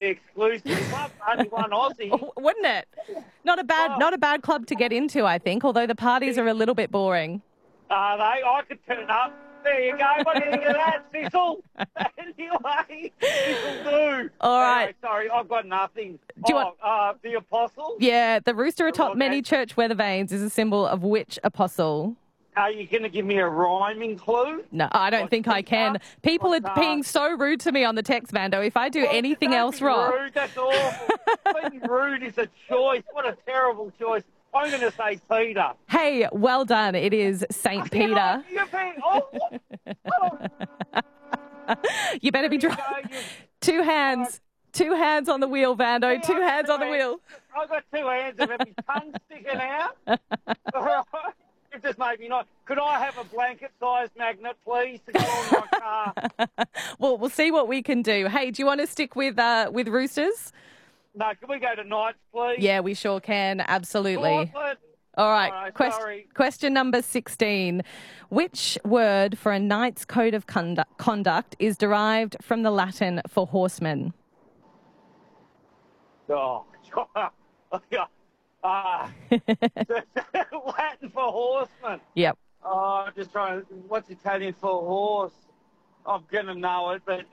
exclusive club, only one Aussie. Wouldn't it? Not a bad club to get into, I think, although the parties are a little bit boring. I could turn up. There you go. What do you think of that, Cecil? Anyway, Cecil do. All right. Anyway, sorry, I've got nothing. Do you want... the apostle? Yeah, the rooster atop many church weather vanes is a symbol of which apostle? Are you going to give me a rhyming clue? No, I don't think I can. People are being so rude to me on the text, Vando. If I do anything else wrong... Rude, that's awful. Being rude is a choice. What a terrible choice. I'm going to say Peter. Hey, well done. It is St. Peter. You better be driving. Two hands on the wheel, Vando. Two hands on the wheel. I've got two hands and my tongue sticking out. It just made me not. Could I have a blanket-sized magnet, please, to go on my car? Well, we'll see what we can do. Hey, do you want to stick with Roosters? No, can we go to Knights, please? Yeah, we sure can. Absolutely. All right. Question number 16. Which word for a knight's code of conduct is derived from the Latin for horseman? Oh, Latin for horseman. Yep. Oh, I'm just trying. What's Italian for horse? I'm gonna know it, but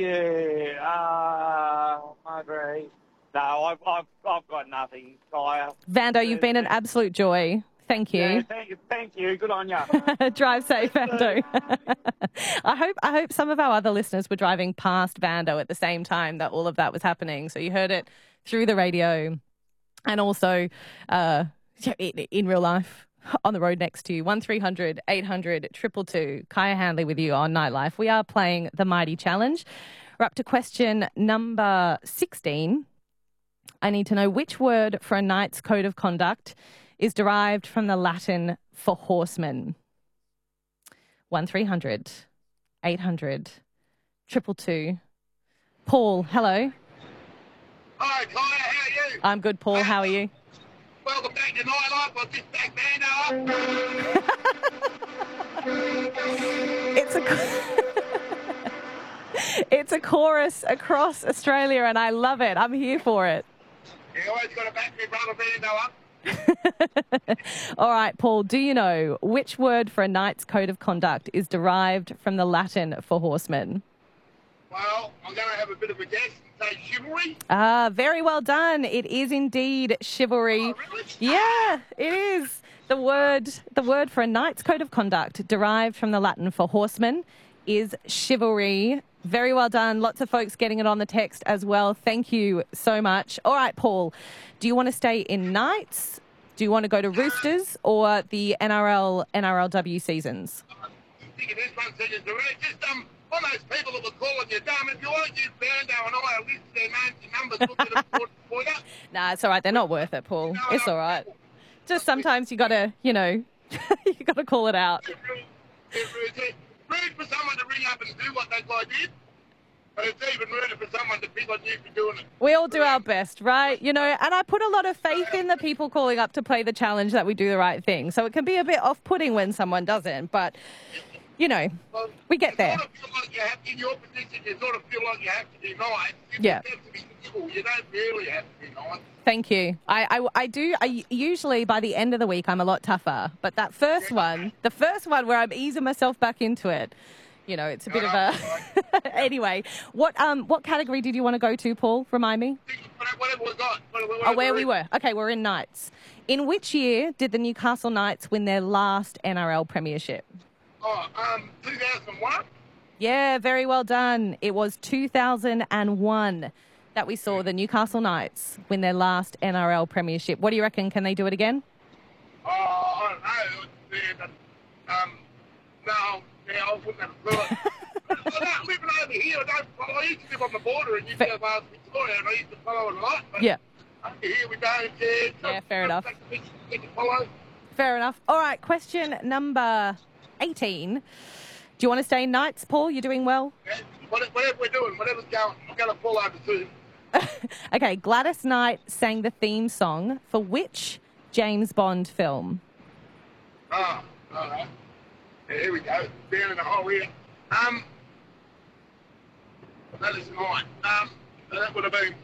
yeah. Marguerite. No, I've got nothing, Kaya. Vando, you've been an absolute joy. Thank you. Yeah, thank you. Good on you. Drive safe, Vando. I hope some of our other listeners were driving past Vando at the same time that all of that was happening. So you heard it through the radio and also in real life on the road next to you. 1300 800 222. Kaya Handley with you on Nightlife. We are playing the Mighty Challenge. We're up to question number 16. I need to know which word for a knight's code of conduct is derived from the Latin for horseman. 1300 800 222. Paul, hello. Hi, Kaya, how are you? I'm good, Paul. How are you? Welcome back to Nightlife. I've just back Vando up. It's a chorus across Australia and I love it. I'm here for it. You always got to back me brother Vando up. All right, Paul, do you know which word for a knight's code of conduct is derived from the Latin for horseman? Well, I'm going to have a bit of a guess and say chivalry. Very well done. It is indeed chivalry. Oh, really? Yeah, it is. The word for a knight's code of conduct derived from the Latin for horseman is chivalry. Very well done. Lots of folks getting it on the text as well. Thank you so much. All right, Paul, do you want to stay in Knights? Do you want to go to Roosters or the NRLW seasons? I'm thinking this one seconds already. Just on those people that were calling you dumb, if you want to give Vando and I a list their names and numbers, we'll get them for you. Nah, it's all right. They're not worth it, Paul. No, it's all right. Just sometimes you got to, you got to call it out. Rude for someone to ring up and do what that guy did, but it's even ruder for someone to pick on you for doing it. We all do our best, right? And I put a lot of faith in the people calling up to play the challenge that we do the right thing. So it can be a bit off-putting when someone doesn't, but, we get there. You sort of feel like you have, in your position, you sort of feel like you have to be nice. Yeah. You have to be civil. You don't really have to be nice. Thank you. I do. Usually by the end of the week, I'm a lot tougher. But the first one where I'm easing myself back into it, it's a bit of a... Anyway, what category did you want to go to, Paul? Remind me. Whatever we got. Where we were. Okay, we're in Knights. In which year did the Newcastle Knights win their last NRL premiership? 2001. Yeah, very well done. It was 2001 that we saw the Newcastle Knights win their last NRL premiership. What do you reckon? Can they do it again? Oh, I don't know. No, I wouldn't have a clue. I'm living over here. I used to live on the border in New South Wales, Victoria, and I used to follow it a lot. But yeah. Over here we don't. Yeah, fair enough. Fair enough. All right, question number 18. Do you want to stay in Knights, Paul? You're doing well? Yeah, whatever we're doing, whatever's going, I'm going to fall over soon. Okay, Gladys Knight sang the theme song for which James Bond film? Oh, all right. Yeah, here we go. Down in the hole here. That is mine. That would have been